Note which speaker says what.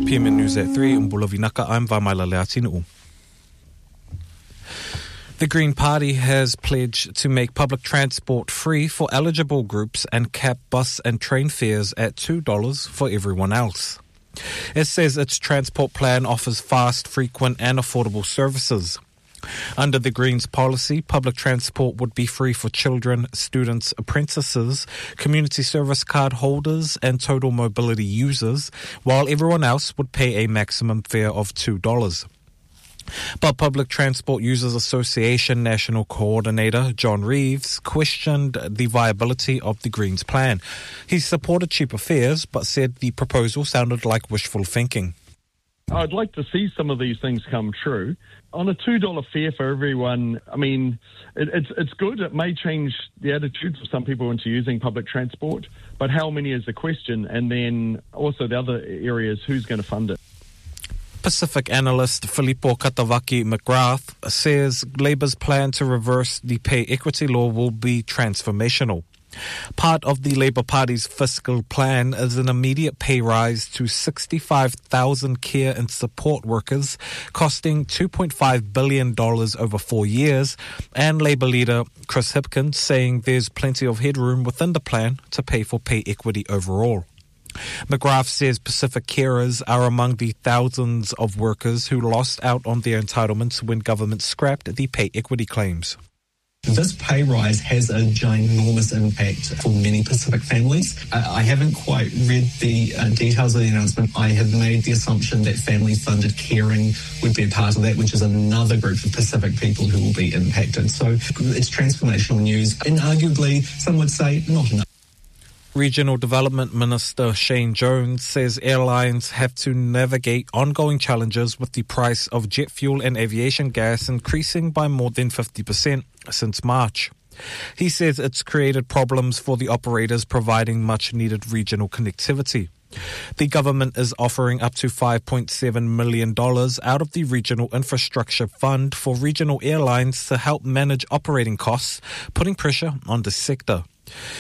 Speaker 1: PM News at 3, Umbula Vinaka, I'm Vamaila Leatinu. The Green Party has pledged to make public transport free for eligible groups and cap bus and train fares at $2 for everyone else. It says its transport plan offers fast, frequent and affordable services. Under the Greens policy, public transport would be free for children, students, apprentices, community service card holders and total mobility users, while everyone else would pay a maximum fare of $2. But Public Transport Users Association National Coordinator John Reeves questioned the viability of the Greens plan. He supported cheaper fares but said the proposal sounded like wishful thinking.
Speaker 2: I'd like to see some of these things come true. On a $2 fare for everyone, I mean, it's good. It may change the attitudes of some people into using public transport, but how many is the question? And then also the other areas, who's going to fund it?
Speaker 1: Pacific analyst Filippo Katawaki McGrath says Labour's plan to reverse the pay equity law will be transformational. Part of the Labour Party's fiscal plan is an immediate pay rise to 65,000 care and support workers, costing $2.5 billion over 4 years, and Labour leader Chris Hipkins saying there's plenty of headroom within the plan to pay for pay equity overall. McGrath says Pacific carers are among the thousands of workers who lost out on their entitlements when government scrapped the pay equity claims.
Speaker 3: This pay rise has a ginormous impact for many Pacific families. I haven't quite read the details of the announcement. I have made the assumption that family-funded caring would be a part of that, which is another group of Pacific people who will be impacted. So it's transformational news, and arguably, some would say, not enough.
Speaker 1: Regional Development Minister Shane Jones says airlines have to navigate ongoing challenges with the price of jet fuel and aviation gas increasing by more than 50% since March. He says it's created problems for the operators providing much-needed regional connectivity. The government is offering up to $5.7 million out of the Regional Infrastructure Fund for regional airlines to help manage operating costs, putting pressure on the sector.